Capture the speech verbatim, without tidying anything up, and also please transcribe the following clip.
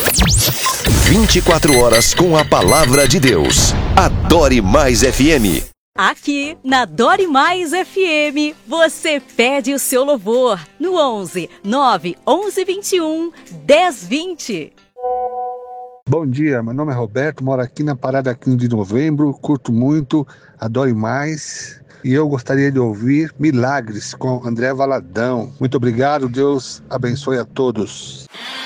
vinte e quatro horas com a palavra de Deus. Adore Mais F M. Aqui na Adore Mais F M, você pede o seu louvor no onze, nove, onze, vinte e um, dez, vinte. Bom dia, meu nome é Roberto, moro aqui na Parada quinze de Novembro, curto muito, Adore Mais, e eu gostaria de ouvir Milagres com André Valadão. Muito obrigado, Deus abençoe a todos.